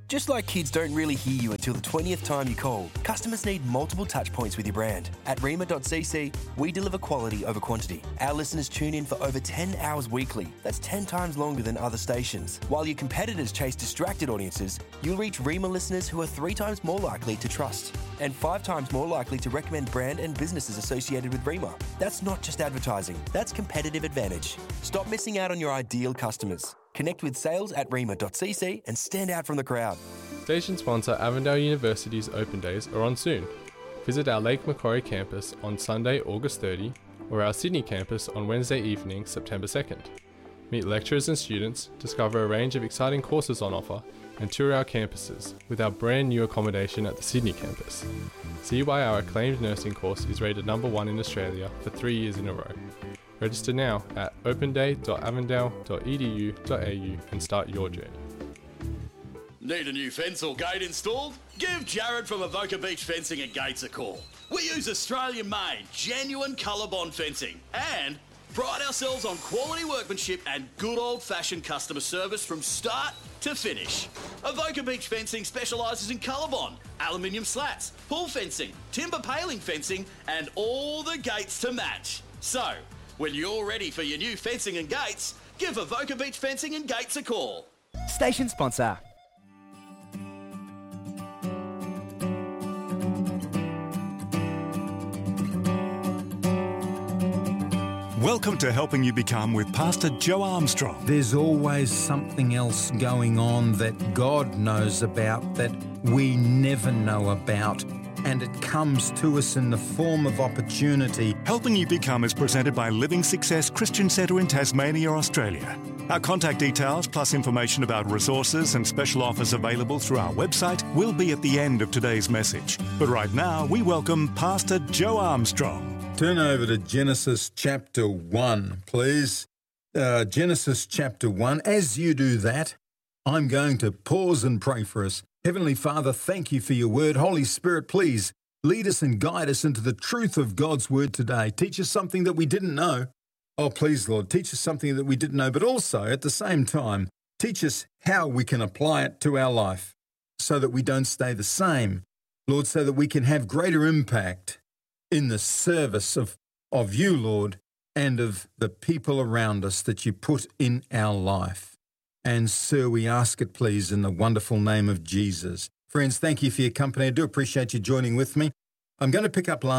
Just like kids don't really hear you until the 20th time you call, customers need multiple touch points with your brand. At Rima.cc, we deliver quality over quantity. Our listeners tune in for over 10 hours weekly. That's 10 times longer than other stations. While your competitors chase distracted audiences, you'll reach Rima listeners who are 3 times more likely to trust and 5 times more likely to recommend brand and businesses associated with Rima. That's not just advertising, that's competitive advantage. Stop missing out on your ideal customers. Connect with sales at Rima.cc and stand out from the crowd. Station sponsor Avondale University's Open Days are on soon. Visit our Lake Macquarie campus on Sunday, August 30, or our Sydney campus on Wednesday evening, September 2nd. Meet lecturers and students, discover a range of exciting courses on offer, and tour our campuses with our brand new accommodation at the Sydney campus. See why our acclaimed nursing course is rated #1 in Australia for 3 years in a row. Register now at openday.avondale.edu.au and start your journey. Need a new fence or gate installed? Give Jared from Avoca Beach Fencing and Gates a call. We use Australian-made, genuine ColourBond fencing and pride ourselves on quality workmanship and good old-fashioned customer service from start to finish. Avoca Beach Fencing specialises in ColourBond, aluminium slats, pool fencing, timber paling fencing and all the gates to match. So, when you're ready for your new fencing and gates, give Avoca Beach Fencing and Gates a call. Station sponsor. Welcome to Helping You Become with Pastor Joe Armstrong. There's always something else going on that God knows about that we never know about, and it comes to us in the form of opportunity. Helping You Become is presented by Living Success Christian Centre in Tasmania, Australia. Our contact details plus information about resources and special offers available through our website will be at the end of today's message. But right now, we welcome Pastor Joe Armstrong. Turn over to Genesis chapter 1, please. Genesis chapter 1. As you do that, I'm going to pause and pray for us. Heavenly Father, thank you for your word. Holy Spirit, please lead us and guide us into the truth of God's word today. Teach us something that we didn't know. Oh, please, Lord, teach us something that we didn't know, but also at the same time, teach us how we can apply it to our life so that we don't stay the same. Lord, so that we can have greater impact in the service of you, Lord, and of the people around us that you put in our life. And, sir, we ask it, please, in the wonderful name of Jesus. Friends, thank you for your company. I do appreciate you joining with me. I'm going to pick up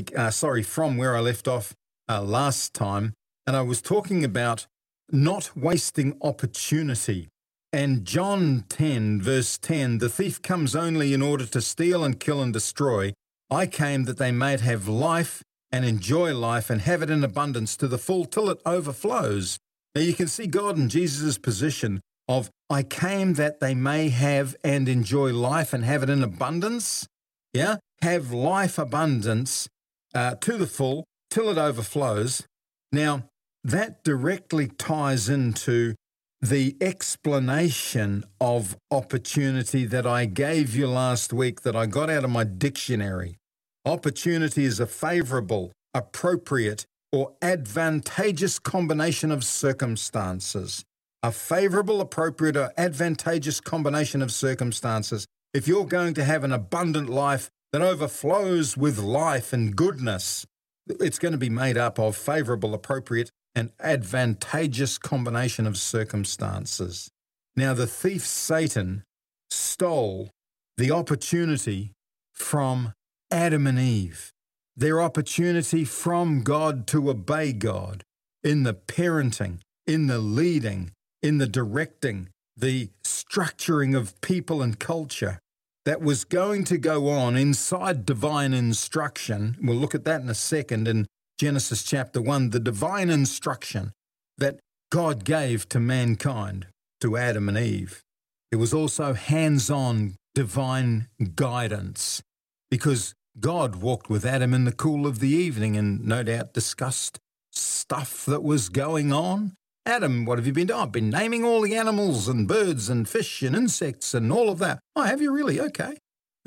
from where I left off last time, and I was talking about not wasting opportunity. And John 10, verse 10, the thief comes only in order to steal and kill and destroy. I came that they might have life and enjoy life and have it in abundance to the full till it overflows. Now you can see God in Jesus' position of, I came that they may have and enjoy life and have it in abundance. Yeah, have life abundance to the full till it overflows. Now that directly ties into the explanation of opportunity that I gave you last week that I got out of my dictionary. Opportunity is a favourable, appropriate, or advantageous combination of circumstances. A favourable, appropriate, or advantageous combination of circumstances. If you're going to have an abundant life that overflows with life and goodness, it's going to be made up of favourable, appropriate, and advantageous combination of circumstances. Now, the thief Satan stole the opportunity from Adam and Eve, their opportunity from God to obey God in the parenting, in the leading, in the directing, the structuring of people and culture that was going to go on inside divine instruction. We'll look at that in a second in Genesis chapter 1, the divine instruction that God gave to mankind, to Adam and Eve. It was also hands-on divine guidance because God walked with Adam in the cool of the evening and no doubt discussed stuff that was going on. Adam, what have you been doing? I've been naming all the animals and birds and fish and insects and all of that. Oh, have you really? Okay.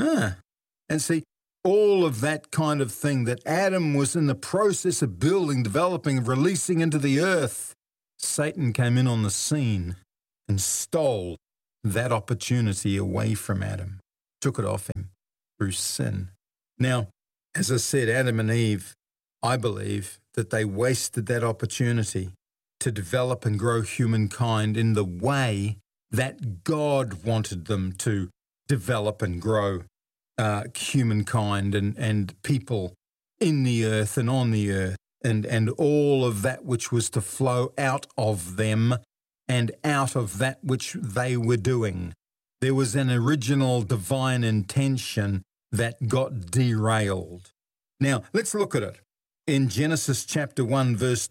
And see, all of that kind of thing that Adam was in the process of building, developing, releasing into the earth, Satan came in on the scene and stole that opportunity away from Adam, took it off him through sin. Now, as I said, Adam and Eve, I believe that they wasted that opportunity to develop and grow humankind in the way that God wanted them to develop and grow humankind and people in the earth and on the earth and all of that which was to flow out of them and out of that which they were doing. There was an original divine intention that got derailed. Now, let's look at it. In Genesis chapter 1, verse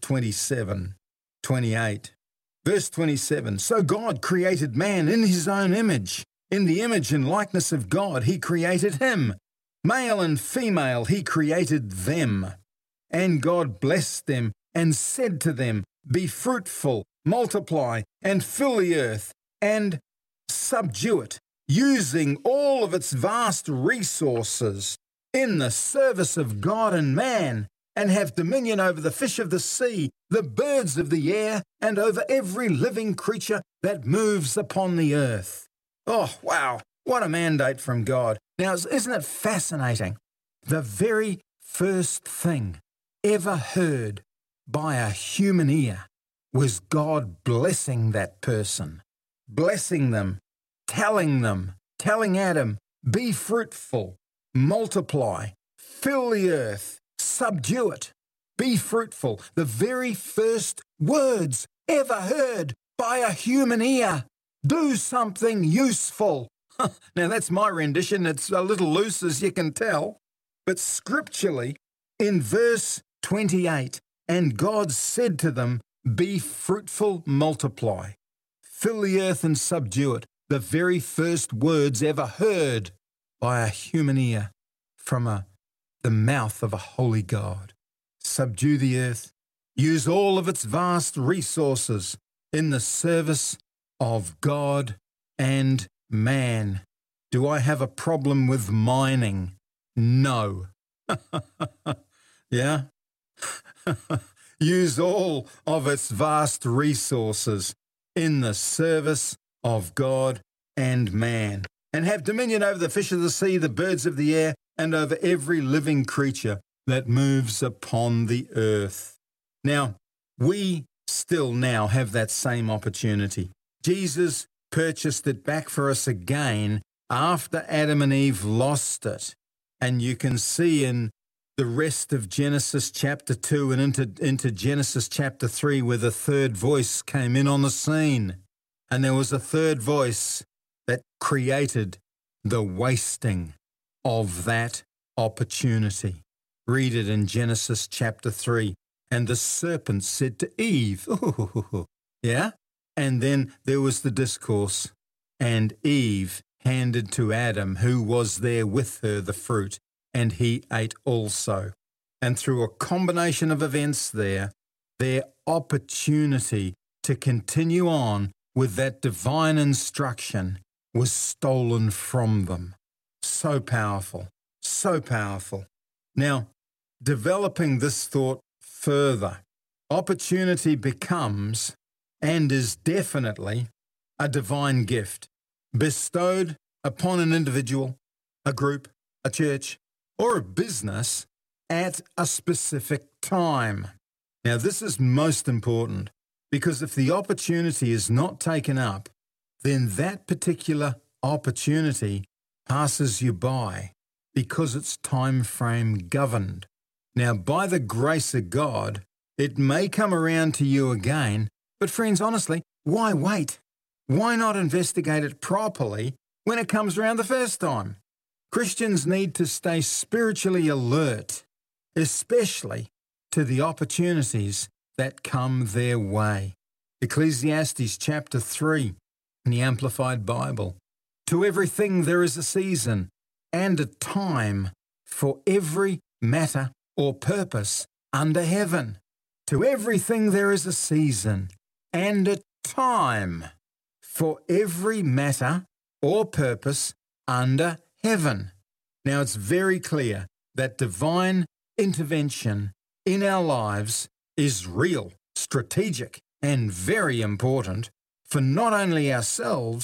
28. Verse 27, so God created man in his own image. In the image and likeness of God, he created him. Male and female, he created them. And God blessed them and said to them, be fruitful, multiply, and fill the earth, and subdue it, using all of its vast resources in the service of God and man, and have dominion over the fish of the sea, the birds of the air, and over every living creature that moves upon the earth. Oh, wow, what a mandate from God. Now, isn't it fascinating? The very first thing ever heard by a human ear was God blessing that person, blessing them, telling Adam, be fruitful, multiply, fill the earth, subdue it, be fruitful. The very first words ever heard by a human ear. Do something useful. Now that's my rendition. It's a little loose, as you can tell. But scripturally, in verse 28, and God said to them, be fruitful, multiply, fill the earth and subdue it. The very first words ever heard by a human ear from the mouth of a holy God. Subdue the earth, use all of its vast resources in the service of God and man. Do I have a problem with mining? No. Yeah? Use all of its vast resources in the service of God and man, and have dominion over the fish of the sea, the birds of the air, and over every living creature that moves upon the earth. Now, we still now have that same opportunity. Jesus purchased it back for us again after Adam and Eve lost it. And you can see in the rest of Genesis chapter 2 and into Genesis chapter 3 where the third voice came in on the scene. And there was a third voice that created the wasting of that opportunity. Read it in Genesis chapter 3. And the serpent said to Eve, yeah? And then there was the discourse, and Eve handed to Adam, who was there with her, the fruit, and he ate also. And through a combination of events there, their opportunity to continue on with that divine instruction was stolen from them. So powerful, so powerful. Now, developing this thought further, opportunity becomes and is definitely a divine gift bestowed upon an individual, a group, a church, or a business at a specific time. Now, this is most important because if the opportunity is not taken up, then that particular opportunity passes you by because it's time frame governed. Now, by the grace of God, it may come around to you again, but friends, honestly, why wait? Why not investigate it properly when it comes around the first time? Christians need to stay spiritually alert, especially to the opportunities that come their way. Ecclesiastes chapter 3 in the Amplified Bible. To everything there is a season and a time for every matter or purpose under heaven. To everything there is a season and a time for every matter or purpose under heaven. Now, it's very clear that divine intervention in our lives is real, strategic, and very important for not only ourselves,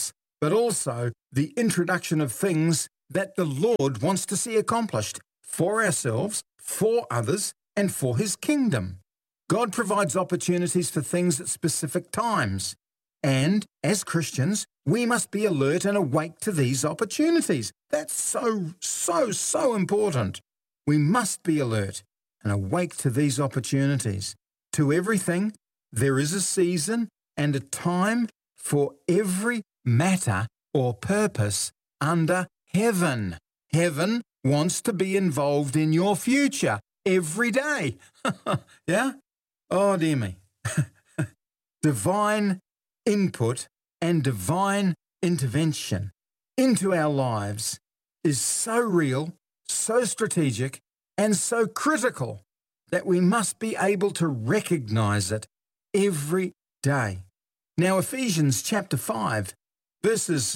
but also the introduction of things that the Lord wants to see accomplished for ourselves, for others, and for His kingdom. God provides opportunities for things at specific times. And as Christians, we must be alert and awake to these opportunities. That's so important. We must be alert and awake to these opportunities. To everything, there is a season and a time for every matter or purpose under heaven. Heaven wants to be involved in your future every day. Yeah? Oh, dear me. Divine input and divine intervention into our lives is so real, so strategic, and so critical that we must be able to recognize it every day. Now, Ephesians chapter 5, verses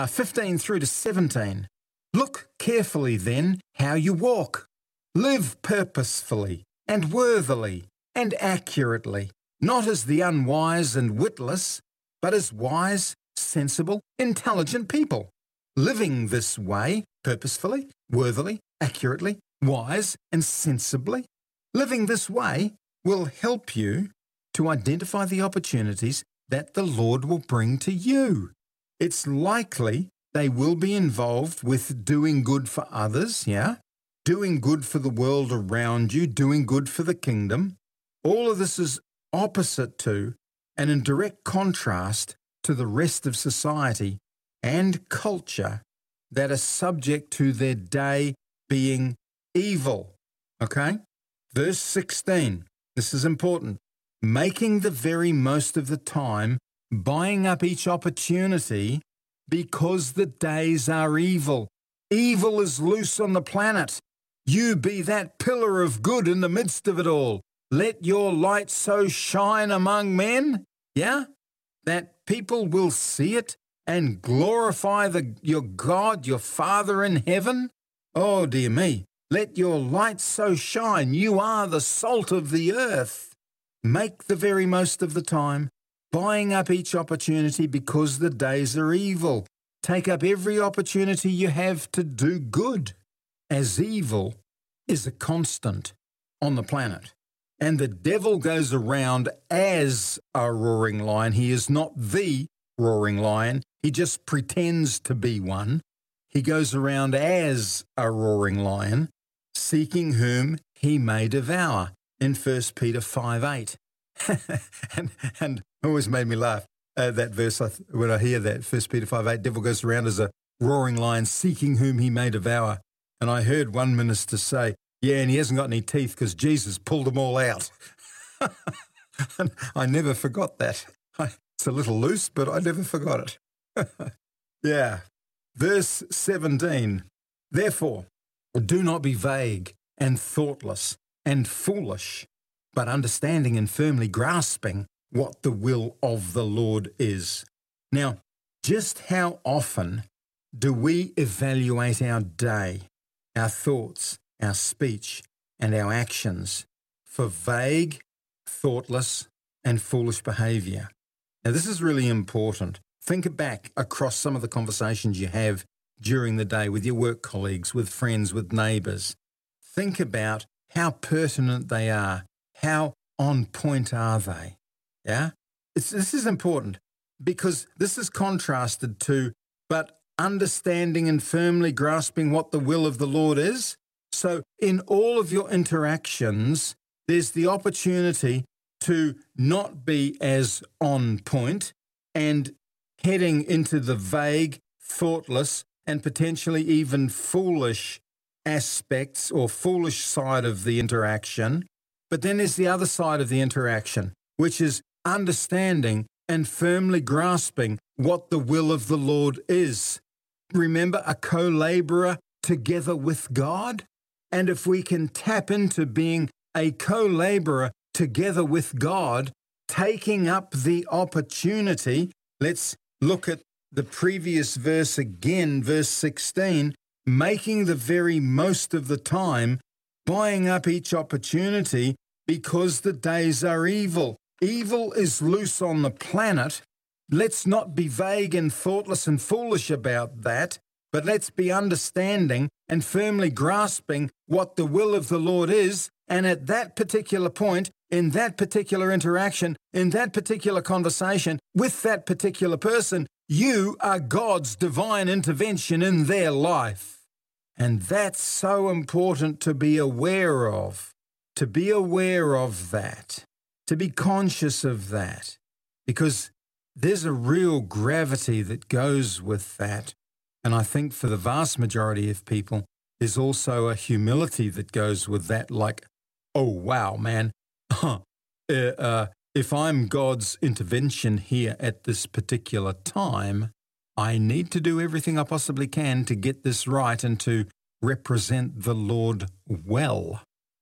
15 through to 17. Look carefully then how you walk. Live purposefully and worthily and accurately, not as the unwise and witless, but as wise, sensible, intelligent people, living this way purposefully, worthily, accurately, wise, and sensibly. Living this way will help you to identify the opportunities that the Lord will bring to you. It's likely they will be involved with doing good for others, yeah? Doing good for the world around you, doing good for the kingdom. All of this is opposite to and in direct contrast to the rest of society and culture that are subject to their day being evil. Okay? Verse 16, this is important. Making the very most of the time, buying up each opportunity because the days are evil. Evil is loose on the planet. You be that pillar of good in the midst of it all. Let your light so shine among men, yeah, that people will see it and glorify your God, your Father in heaven. Oh, dear me. Let your light so shine. You are the salt of the earth. Make the very most of the time, buying up each opportunity because the days are evil. Take up every opportunity you have to do good, as evil is a constant on the planet. And the devil goes around as a roaring lion. He is not the roaring lion. He just pretends to be one. He goes around as a roaring lion, seeking whom he may devour, in 1 Peter 5:8. and always made me laugh, that verse, when I hear that, 1 Peter 5:8, devil goes around as a roaring lion, seeking whom he may devour. And I heard one minister say, yeah, and he hasn't got any teeth because Jesus pulled them all out. And I never forgot that. It's a little loose, but I never forgot it. Yeah. Verse 17, therefore, do not be vague and thoughtless and foolish, but understanding and firmly grasping what the will of the Lord is. Now, just how often do we evaluate our day, our thoughts, our speech, and our actions for vague, thoughtless, and foolish behaviour? Now, this is really important. Think back across some of the conversations you have during the day with your work colleagues, with friends, with neighbours. Think about how pertinent they are. How on point are they? Yeah? This is important because this is contrasted to, but understanding and firmly grasping what the will of the Lord is. So in all of your interactions, there's the opportunity to not be as on point and heading into the vague, thoughtless, and potentially even foolish aspects or foolish side of the interaction. But then there's the other side of the interaction, which is understanding and firmly grasping what the will of the Lord is. Remember, a co-laborer together with God? And if we can tap into being a co-laborer together with God, taking up the opportunity, let's look at the previous verse again, verse 16, making the very most of the time, buying up each opportunity because the days are evil. Evil is loose on the planet, let's not be vague and thoughtless and foolish about that, but let's be understanding and firmly grasping what the will of the Lord is. And at that particular point, in that particular interaction, in that particular conversation, with that particular person, you are God's divine intervention in their life. And that's so important to be aware of that, to be conscious of that, because there's a real gravity that goes with that. And I think for the vast majority of people, there's also a humility that goes with that, like, oh, wow, man, if I'm God's intervention here at this particular time, I need to do everything I possibly can to get this right and to represent the Lord well.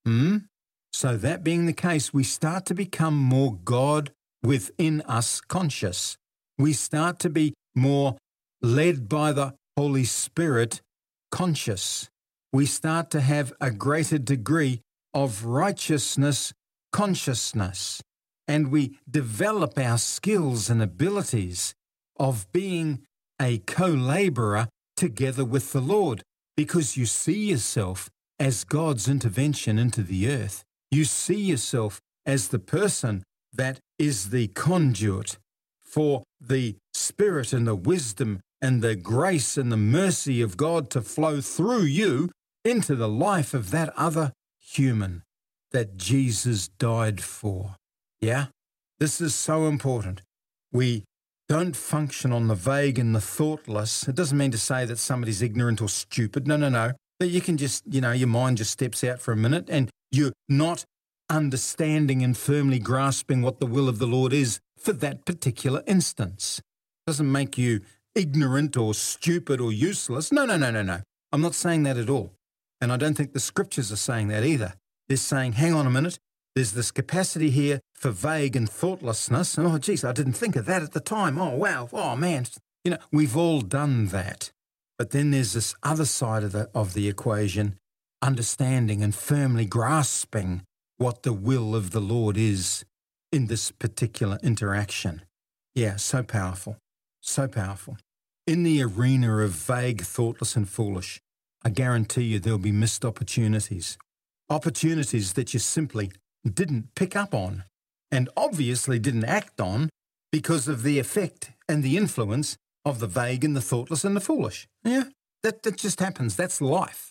So that being the case, we start to become more God within us conscious. We start to be more led by the Holy Spirit conscious. We start to have a greater degree of righteousness consciousness, and we develop our skills and abilities of being a co-laborer together with the Lord, because you see yourself as God's intervention into the earth. You see yourself as the person that is the conduit for the Spirit and the wisdom and the grace and the mercy of God to flow through you into the life of that other human that Jesus died for. Yeah? This is so important. We don't function on the vague and the thoughtless. It doesn't mean to say that somebody's ignorant or stupid. No. That you can just, your mind just steps out for a minute and you're not understanding and firmly grasping what the will of the Lord is for that particular instance. It doesn't make you ignorant or stupid or useless. No. I'm not saying that at all. And I don't think the scriptures are saying that either. They're saying, hang on a minute, there's this capacity here for vague and thoughtlessness. Oh, geez, I didn't think of that at the time. Oh, wow. Oh, man. We've all done that. But then there's this other side of the equation, understanding and firmly grasping what the will of the Lord is in this particular interaction. Yeah, so powerful. So powerful. In the arena of vague, thoughtless and foolish, I guarantee you there'll be missed opportunities. Opportunities that you simply didn't pick up on and obviously didn't act on because of the effect and the influence of the vague and the thoughtless and the foolish. Yeah, that just happens. That's life.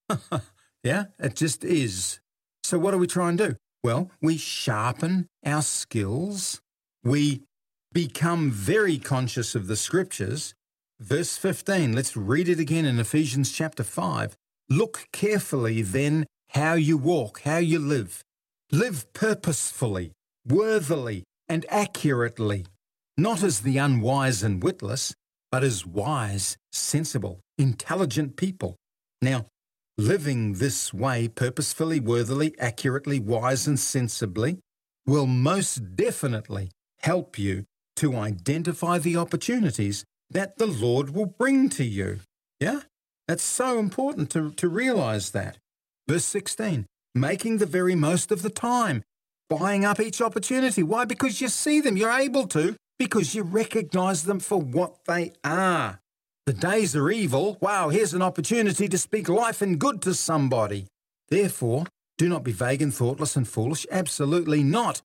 Yeah, it just is. So what do we try and do? Well, we sharpen our skills. We become very conscious of the scriptures. Verse 15, let's read it again in Ephesians chapter 5. Look carefully then how you walk, how you live. Live purposefully, worthily, and accurately, not as the unwise and witless, but as wise, sensible, intelligent people. Now, living this way, purposefully, worthily, accurately, wise, and sensibly, will most definitely help you to identify the opportunities that the Lord will bring to you. Yeah? That's so important to realize that. Verse 16, making the very most of the time, buying up each opportunity. Why? Because you see them. You're able to, because you recognize them for what they are. The days are evil. Wow, here's an opportunity to speak life and good to somebody. Therefore, do not be vague and thoughtless and foolish. Absolutely not.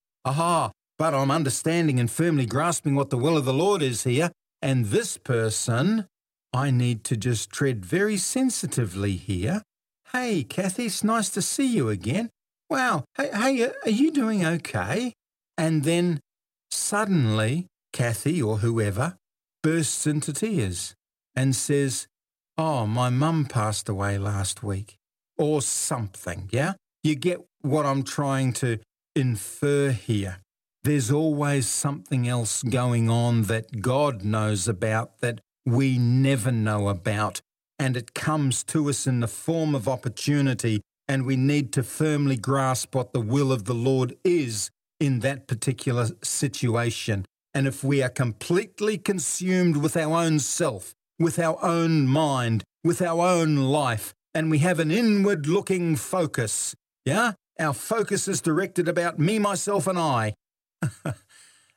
But I'm understanding and firmly grasping what the will of the Lord is here. And this person, I need to just tread very sensitively here. Hey, Kathy, it's nice to see you again. Wow, hey, are you doing okay? And then suddenly, Kathy or whoever bursts into tears and says, oh, my mum passed away last week, or something, yeah? You get what I'm trying to infer here. There's always something else going on that God knows about that we never know about, and it comes to us in the form of opportunity, and we need to firmly grasp what the will of the Lord is in that particular situation. And if we are completely consumed with our own self, with our own mind, with our own life, and we have an inward-looking focus, yeah? Our focus is directed about me, myself, and I.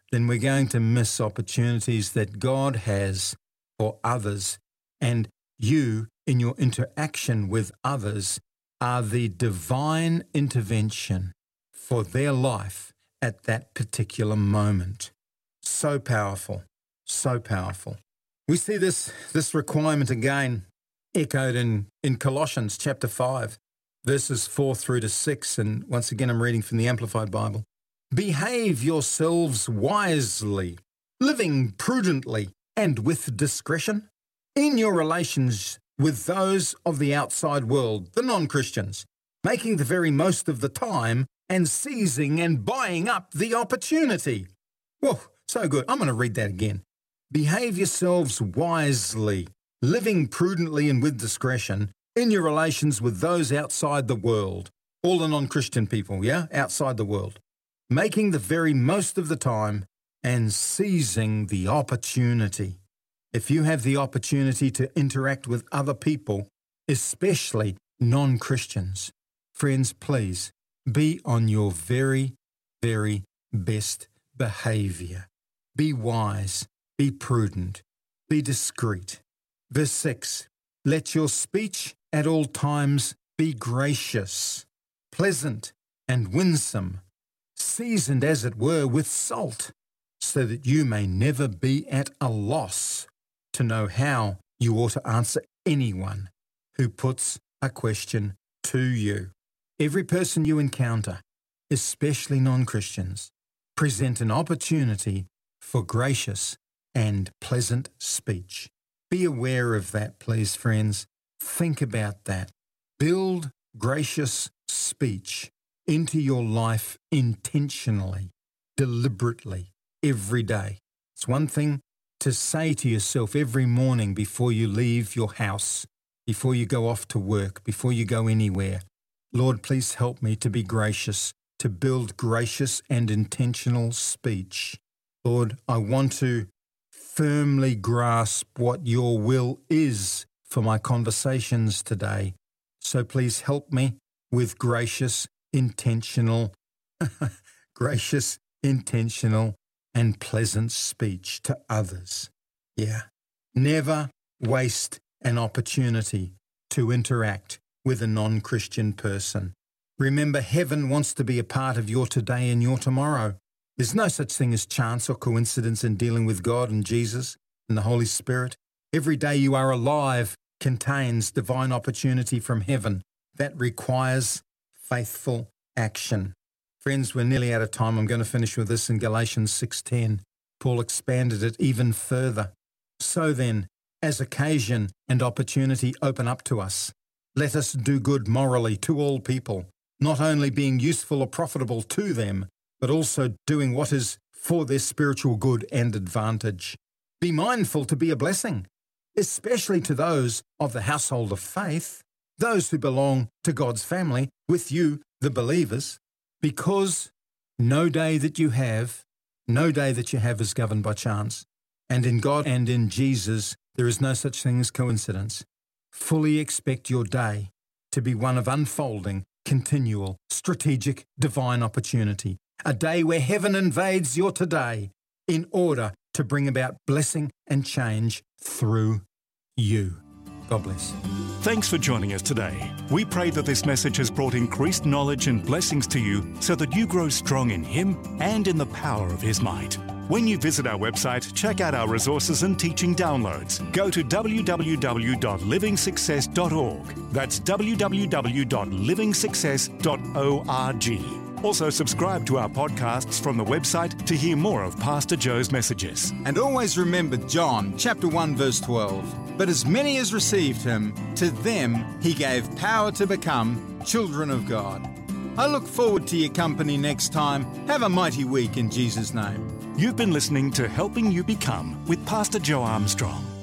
then we're going to miss opportunities that God has for others. And you, in your interaction with others, are the divine intervention for their life at that particular moment. So powerful, so powerful. We see this requirement again echoed in Colossians chapter 5, verses 4 through to 6. And once again, I'm reading from the Amplified Bible. Behave yourselves wisely, living prudently and with discretion in your relations with those of the outside world, the non-Christians, making the very most of the time and seizing and buying up the opportunity. Whoa, so good. I'm going to read that again. Behave yourselves wisely, living prudently and with discretion in your relations with those outside the world, all the non-Christian people, outside the world, making the very most of the time and seizing the opportunity. If you have the opportunity to interact with other people, especially non-Christians, friends, please be on your very, very best behavior. Be wise, be prudent, be discreet. Verse 6, let your speech at all times be gracious, pleasant and winsome, seasoned as it were with salt, so that you may never be at a loss to know how you ought to answer anyone who puts a question to you. Every person you encounter, especially non-Christians, present an opportunity for gracious and pleasant speech. Be aware of that, please, friends. Think about that. Build gracious speech into your life intentionally, deliberately, every day. It's one thing to say to yourself every morning before you leave your house, before you go off to work, before you go anywhere, Lord, please help me to be gracious, to build gracious and intentional speech. Lord, I want to firmly grasp what your will is for my conversations today. So please help me with gracious, intentional and pleasant speech to others. Never waste an opportunity to interact with a non-Christian person. Remember, heaven wants to be a part of your today and your tomorrow. There's no such thing as chance or coincidence in dealing with God and Jesus and the Holy Spirit. Every day you are alive contains divine opportunity from heaven that requires faithful action. Friends, we're nearly out of time. I'm going to finish with this in Galatians 6:10. Paul expanded it even further. So then, as occasion and opportunity open up to us, let us do good morally to all people, not only being useful or profitable to them, but also doing what is for their spiritual good and advantage. Be mindful to be a blessing, especially to those of the household of faith, those who belong to God's family, with you, the believers, because no day that you have is governed by chance. And in God and in Jesus, there is no such thing as coincidence. Fully expect your day to be one of unfolding, continual, strategic, divine opportunity. A day where heaven invades your today in order to bring about blessing and change through you. God bless. Thanks for joining us today. We pray that this message has brought increased knowledge and blessings to you so that you grow strong in Him and in the power of His might. When you visit our website, check out our resources and teaching downloads. Go to www.livingsuccess.org. That's www.livingsuccess.org. Also, subscribe to our podcasts from the website to hear more of Pastor Joe's messages. And always remember John chapter 1 verse 12. But as many as received him, to them he gave power to become children of God. I look forward to your company next time. Have a mighty week in Jesus' name. You've been listening to Helping You Become with Pastor Joe Armstrong.